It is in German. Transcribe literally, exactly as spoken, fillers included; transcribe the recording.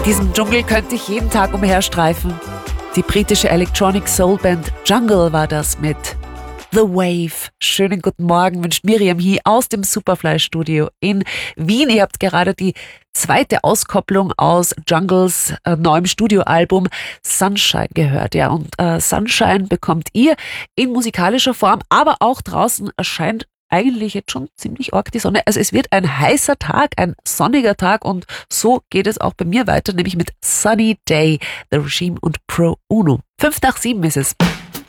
In diesem Dschungel könnte ich jeden Tag umherstreifen. Die britische Electronic Soul Band Jungle war das mit The Wave. Schönen guten Morgen wünscht Miriam hier aus dem Superfly Studio in Wien. Ihr habt gerade die zweite Auskopplung aus Jungles äh, neuem Studioalbum Sunshine gehört. Ja, und äh, Sunshine bekommt ihr in musikalischer Form, aber auch draußen erscheint eigentlich jetzt schon ziemlich arg die Sonne. Also es wird ein heißer Tag, ein sonniger Tag und so geht es auch bei mir weiter, nämlich mit Sunny Day, The Regime und Pro Uno. Fünf nach sieben ist es.